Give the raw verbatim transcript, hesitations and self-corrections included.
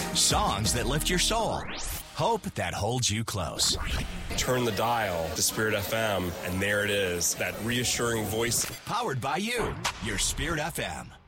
Songs that lift your soul. Hope that holds you close. Turn the dial to Spirit F M, and there it is, that reassuring voice. Powered by you, your Spirit F M.